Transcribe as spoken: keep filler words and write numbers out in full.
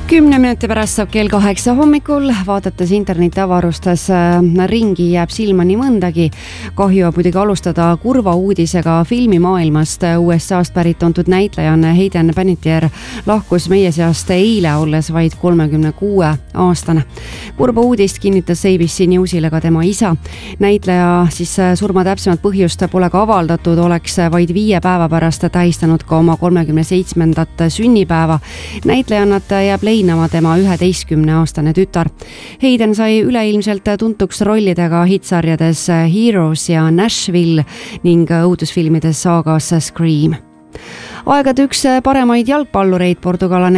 Kümne minuti pärast saab kell kaheksa hommikul, vaadates interneti avarustes ringi jääb silma nii mõndagi. Kahju muidugi alustada kurva uudisega filmimaailmast. U S A-st pärit tuntud näitlejanne Hayden Panettiere lahkus meie seast eile, olles vaid kolmekümne kuue aastane. Kurba uudist kinnitas A B C Newsile ka tema isa. Näitleja siis surma täpsemat põhjust pole ka avaldatud, oleks vaid viie päeva pärast tähistanud ka oma kolmekümne seitsmendat sünnipäeva. Näitlejannat jääb leinama tema üheteistkümne aastane tütar. Hayden sai üleilmselt tuntuks rollidega hitsarjades Heroes ja Nashville ning õudusfilmides saagas Scream. Aegade üks paremaid jalgpallureid portugalane